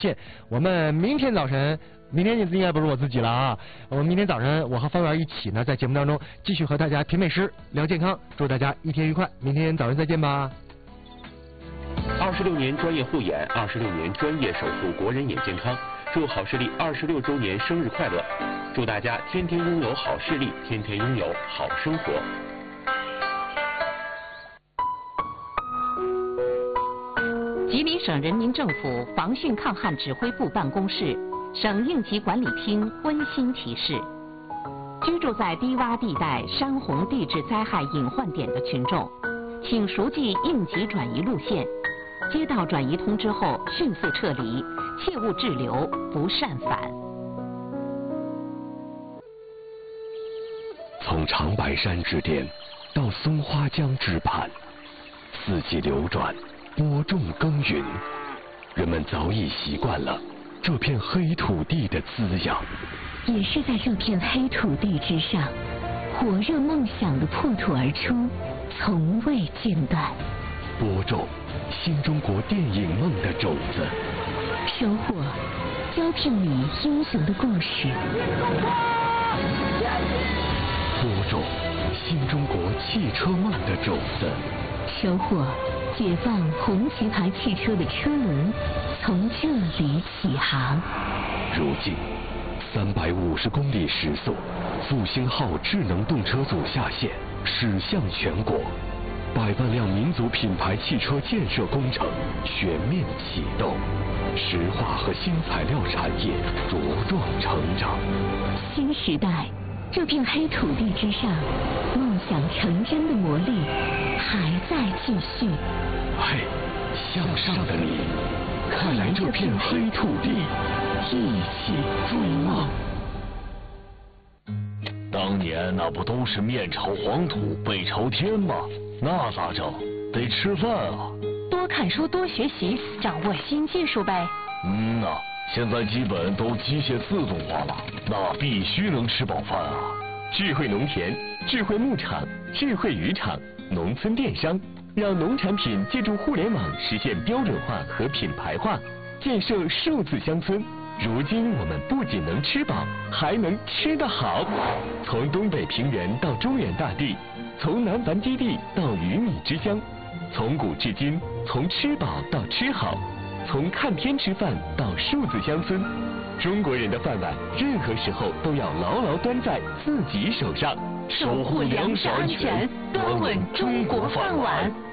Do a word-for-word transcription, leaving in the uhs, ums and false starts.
见。我们明天早晨，明天应该不是我自己了啊。我们明天早晨，我和方圆一起呢，在节目当中继续和大家品美食、聊健康。祝大家一天愉快，明天早晨再见吧。 二十六年专业护眼，二十六年专业守护国人眼健康。祝好视力二十六周年生日快乐！祝大家天天拥有好视力，天天拥有好生活。 吉林省人民政府防汛抗旱指挥部办公室、省应急管理厅温馨提示：居住在低洼地带、山洪地质灾害隐患点的群众，请熟记应急转移路线，接到转移通知后迅速撤离，切勿滞留，不擅返。 从长白山之巅到松花江之畔，四季流转，播种耕耘，人们早已习惯了这片黑土地的滋养。 也是在这片黑土地之上，火热梦想的破土而出，从未间断。 播种新中国电影梦的种子， 收获招聘你英雄的故事。 播种新中国汽车梦的种子， 收获解放红旗牌汽车的车轮从这里起航。 如今三百五十公里时速，复兴号智能动车组下线，驶向全国。百万辆民族品牌汽车建设工程全面启动，石化和新材料产业茁壮成长。 新时代，这片黑土地之上，梦想成真的魔力还在继续。 嘿，向上的你，看来这片黑土地，一起追梦。 当年那不都是面朝黄土背朝天吗？那咋整？得吃饭啊！ 多看书，多学习，掌握新技术呗。 嗯呐、啊，现在基本都机械自动化了，那必须能吃饱饭啊！ 智慧农田、智慧牧场、智慧渔场、农村电商，让农产品借助互联网实现标准化和品牌化，建设数字乡村。如今我们不仅能吃饱，还能吃得好。从东北平原到中原大地，从南繁基地到鱼米之乡，从古至今，从吃饱到吃好，从看天吃饭到数字乡村。中国人的饭碗，任何时候都要牢牢端在自己手上， 守护粮食安全，端稳中国饭碗。